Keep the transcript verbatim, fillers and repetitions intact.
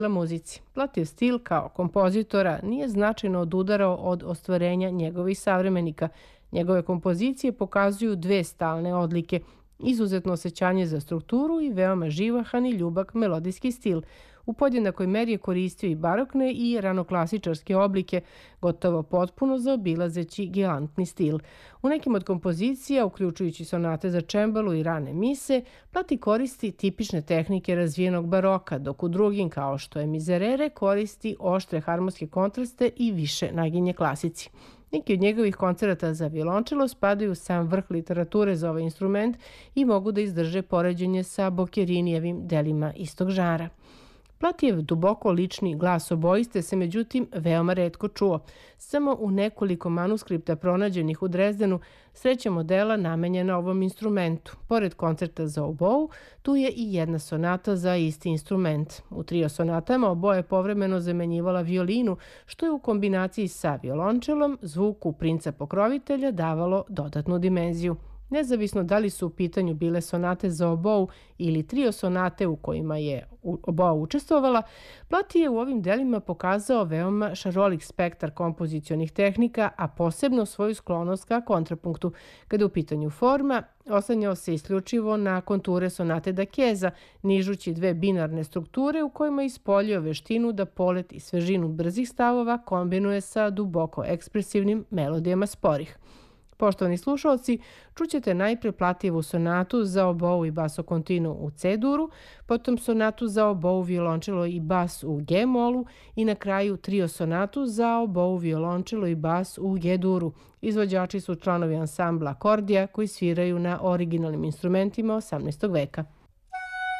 muzici. Platijev stil kao kompozitora nije značajno odudarao od ostvarenja njegovih savremenika. Njegove kompozicije pokazuju dve stalne odlike, izuzetno osjećanje za strukturu i veoma živahan i ljubak melodijski stil. U podjednakoj meri je koristio i barokne i ranoklasičarske oblike, gotovo potpuno zaobilazeći gigantni stil. U nekim od kompozicija, uključujući sonate za čembalo i rane mise, Plati koristi tipične tehnike razvijenog baroka, dok u drugim, kao što je Miserere, koristi oštre harmonske kontraste i više naginje klasici. Neki od njegovih koncerata za violončelo spadaju u sam vrh literature za ovaj instrument i mogu da izdrže poređenje sa Bocchettinijevim delima istog žara. Platijev duboko lični glas oboiste se međutim veoma retko čuo. Samo u nekoliko manuskripta pronađenih u Drezdenu srećemo dela namenjena ovom instrumentu. Pored koncerta za obou, tu je i jedna sonata za isti instrument. U trio sonatama oboje je povremeno zamenjivala violinu, što je u kombinaciji sa violončelom zvuku princa pokrovitelja davalo dodatnu dimenziju. Nezavisno da li su u pitanju bile sonate za obou ili trio sonate u kojima je oboa učestvovala, Plati je u ovim delima pokazao veoma šarolik spektar kompozicionih tehnika, a posebno svoju sklonost ka kontrapunktu. Kada je u pitanju forma, oslanjao se isključivo na konture sonate da Chiesa, nižući dve binarne strukture u kojima je ispoljio veštinu da polet i svežinu brzih stavova kombinuje sa duboko ekspresivnim melodijama sporih. Poštovani slušalci, čućete najpre Platijevu sonatu za obou i baso continuo u C-duru, potom sonatu za obou, violončelo i bas u G-molu i na kraju trio sonatu za obou, violončelo i bas u G-duru. Izvođači su članovi ansambla Akordija koji sviraju na originalnim instrumentima osamnaestog veka.